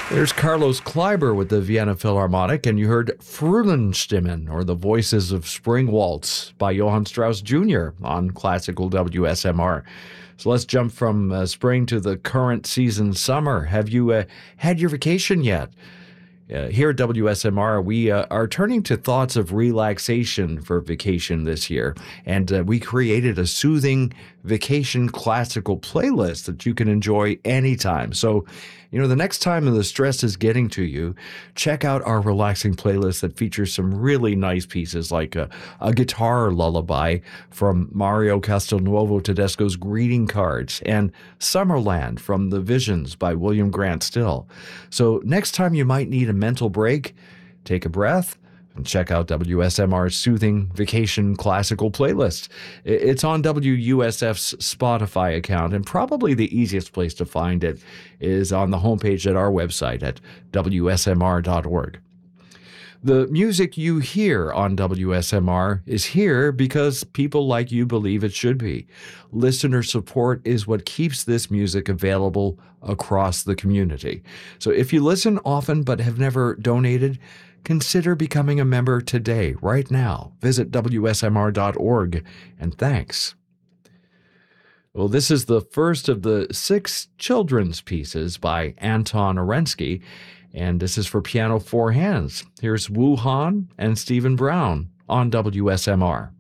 There's Carlos Kleiber with the Vienna Philharmonic, and you heard Frühlingsstimmen, or the Voices of Spring Waltz, by Johann Strauss Jr. on classical WSMR. So let's jump from spring to the current season, summer. Have you had your vacation yet? Here at WSMR, we are turning to thoughts of relaxation for vacation this year, and we created a soothing vacation classical playlist that you can enjoy anytime. So, the next time the stress is getting to you, check out our relaxing playlist that features some really nice pieces like a guitar lullaby from Mario Castelnuovo Tedesco's Greeting Cards and Summerland from The Visions by William Grant Still. So next time you might need a mental break, take a breath and check out WSMR's soothing vacation classical playlist. It's on WUSF's Spotify account, and probably the easiest place to find it is on the homepage at our website at WSMR.org. The music you hear on WSMR is here because people like you believe it should be. Listener support is what keeps this music available across the community. So if you listen often but have never donated, consider becoming a member today, right now. Visit WSMR.org, and thanks. Well, this is the first of the 6 children's pieces by Anton Orensky, and this is for piano 4 hands. Here's Wu Han and Stephen Brown on WSMR.